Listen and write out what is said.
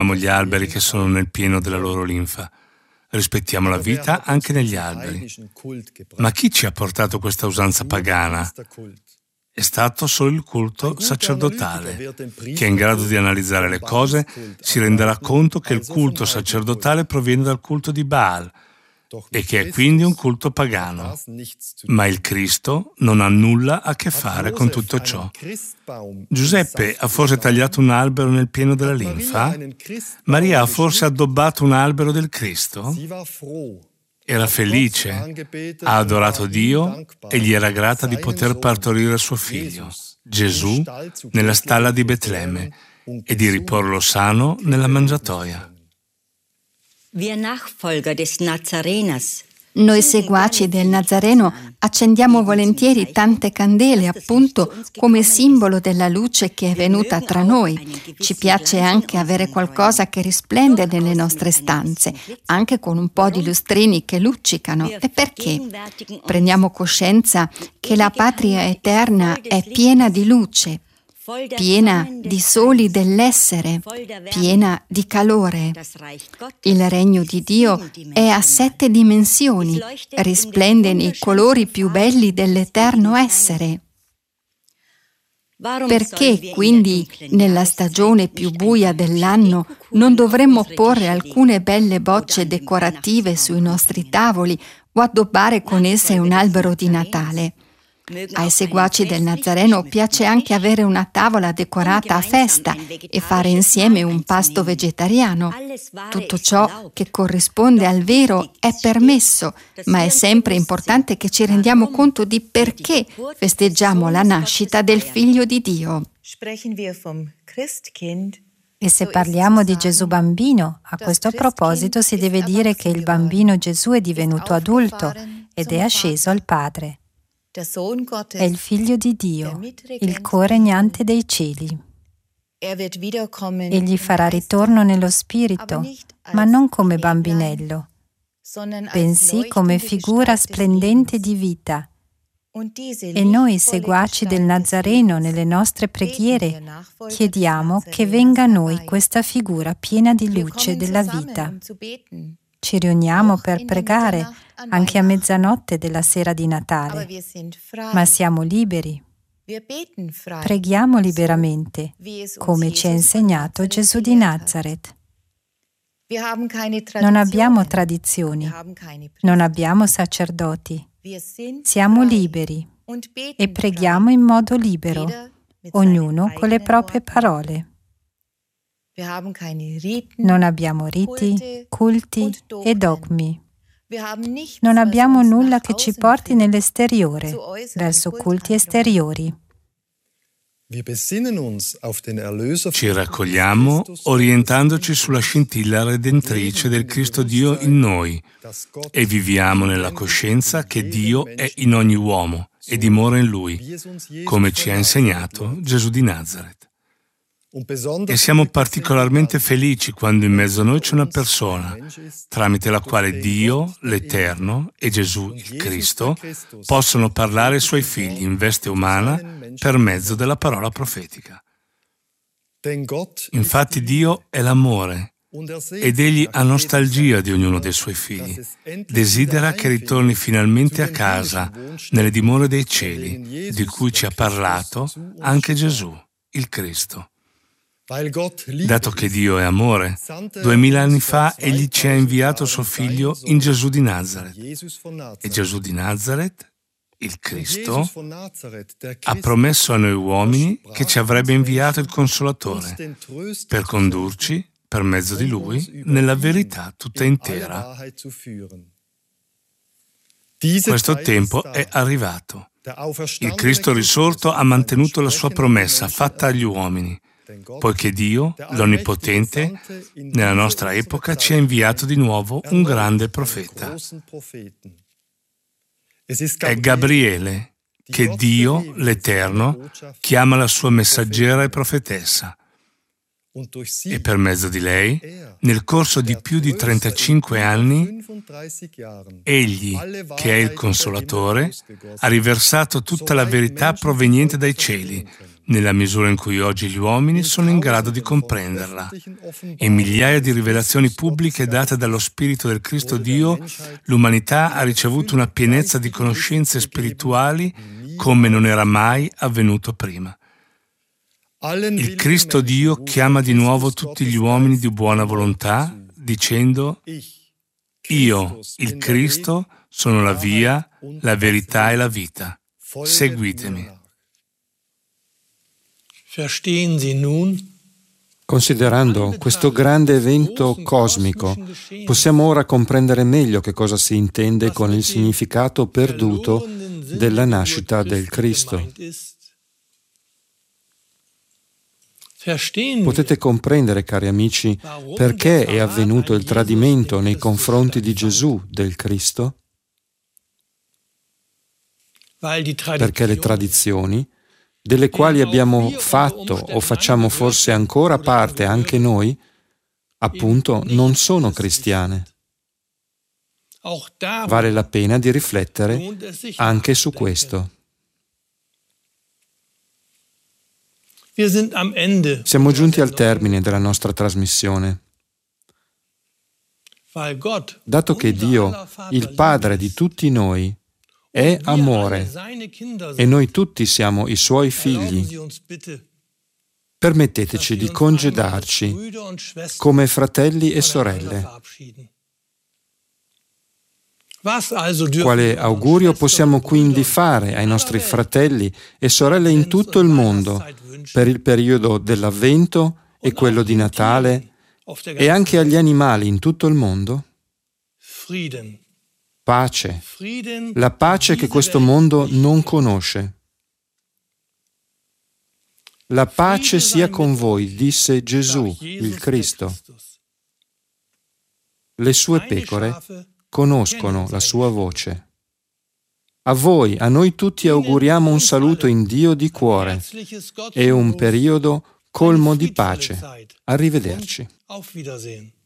gli alberi che sono nel pieno della loro linfa. Rispettiamo la vita anche negli alberi. Ma chi ci ha portato questa usanza pagana? È stato solo il culto sacerdotale. Chi è in grado di analizzare le cose si renderà conto che il culto sacerdotale proviene dal culto di Baal e che è quindi un culto pagano. Ma il Cristo non ha nulla a che fare con tutto ciò. Giuseppe ha forse tagliato un albero nel pieno della linfa? Maria ha forse addobbato un albero del Cristo? Era felice, ha adorato Dio e gli era grata di poter partorire suo figlio, Gesù, nella stalla di Betlemme e di riporlo sano nella mangiatoia. Noi seguaci del Nazareno accendiamo volentieri tante candele, appunto come simbolo della luce che è venuta tra noi. Ci piace anche avere qualcosa che risplende nelle nostre stanze, anche con un po' di lustrini che luccicano. E perché? Prendiamo coscienza che la patria eterna è piena di luce, piena di soli dell'essere, piena di calore. Il regno di Dio è a 7 dimensioni, risplende nei colori più belli dell'eterno essere. Perché quindi nella stagione più buia dell'anno non dovremmo porre alcune belle bocce decorative sui nostri tavoli o addobbare con esse un albero di Natale? Ai seguaci del Nazareno piace anche avere una tavola decorata a festa e fare insieme un pasto vegetariano. Tutto ciò che corrisponde al vero è permesso, ma è sempre importante che ci rendiamo conto di perché festeggiamo la nascita del Figlio di Dio. E se parliamo di Gesù bambino, a questo proposito si deve dire che il bambino Gesù è divenuto adulto ed è asceso al Padre. È il Figlio di Dio, il co-regnante dei cieli. Egli farà ritorno nello Spirito, ma non come bambinello, bensì come figura splendente di vita. E noi, seguaci del Nazareno, nelle nostre preghiere, chiediamo che venga a noi questa figura piena di luce della vita. Ci riuniamo per pregare anche a mezzanotte della sera di Natale, ma siamo liberi. Preghiamo liberamente, come ci ha insegnato Gesù di Nazareth. Non abbiamo tradizioni, non abbiamo sacerdoti. Siamo liberi e preghiamo in modo libero, ognuno con le proprie parole. Non abbiamo riti, culti e dogmi. Non abbiamo nulla che ci porti nell'esteriore, verso culti esteriori. Ci raccogliamo orientandoci sulla scintilla redentrice del Cristo Dio in noi e viviamo nella coscienza che Dio è in ogni uomo e dimora in lui, come ci ha insegnato Gesù di Nazareth. E siamo particolarmente felici quando in mezzo a noi c'è una persona, tramite la quale Dio, l'Eterno, e Gesù, il Cristo, possono parlare ai suoi figli in veste umana per mezzo della parola profetica. Infatti Dio è l'amore ed Egli ha nostalgia di ognuno dei suoi figli. Desidera che ritorni finalmente a casa, nelle dimore dei cieli, di cui ci ha parlato anche Gesù, il Cristo. Dato che Dio è amore, 2000 anni fa Egli ci ha inviato suo Figlio in Gesù di Nazareth. E Gesù di Nazareth, il Cristo, ha promesso a noi uomini che ci avrebbe inviato il Consolatore per condurci, per mezzo di Lui, nella verità tutta intera. Questo tempo è arrivato. Il Cristo risorto ha mantenuto la sua promessa fatta agli uomini, poiché Dio, l'Onnipotente, nella nostra epoca ci ha inviato di nuovo un grande profeta. È Gabriele che Dio, l'Eterno, chiama la sua messaggera e profetessa. E per mezzo di lei, nel corso di più di 35 anni, Egli, che è il Consolatore, ha riversato tutta la verità proveniente dai cieli, nella misura in cui oggi gli uomini sono in grado di comprenderla. E migliaia di rivelazioni pubbliche date dallo Spirito del Cristo Dio, l'umanità ha ricevuto una pienezza di conoscenze spirituali come non era mai avvenuto prima. Il Cristo Dio chiama di nuovo tutti gli uomini di buona volontà, dicendo: Io, il Cristo, sono la via, la verità e la vita. Seguitemi. Considerando questo grande evento cosmico, possiamo ora comprendere meglio che cosa si intende con il significato perduto della nascita del Cristo. Potete comprendere, cari amici, perché è avvenuto il tradimento nei confronti di Gesù del Cristo? Perché le tradizioni, delle quali abbiamo fatto o facciamo forse ancora parte anche noi, appunto non sono cristiane. Vale la pena di riflettere anche su questo. Siamo giunti al termine della nostra trasmissione. Dato che Dio, il Padre di tutti noi, è amore e noi tutti siamo i Suoi figli, permetteteci di congedarci come fratelli e sorelle. Quale augurio possiamo quindi fare ai nostri fratelli e sorelle in tutto il mondo per il periodo dell'Avvento e quello di Natale e anche agli animali in tutto il mondo? Pace, la pace che questo mondo non conosce. La pace sia con voi, disse Gesù, il Cristo. Le sue pecore conoscono la sua voce. A voi, a noi tutti auguriamo un saluto in Dio di cuore e un periodo colmo di pace. Arrivederci.